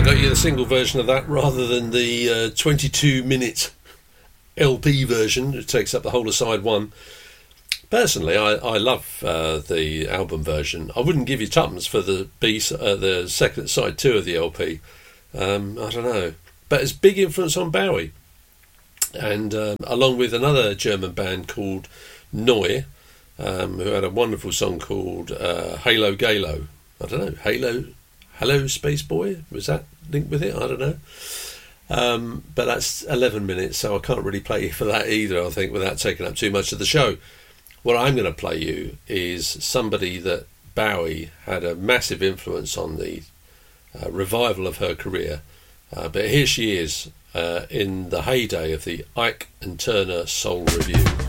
got you the single version of that rather than the 22-minute LP version. It takes up the whole of side one. Personally, I love the album version. I wouldn't give you tuppence for the second side two of the LP. I don't know, but it's big influence on Bowie, and along with another German band called Neu, who had a wonderful song called Halo Galo. I don't know, Hello Space Boy, was that linked with it? I don't know. But that's 11 minutes, so I can't really play you for that either, I think, without taking up too much of the show. What I'm going to play you is somebody that Bowie had a massive influence on the revival of her career. But here she is in the heyday of the Ike and Turner Soul Review.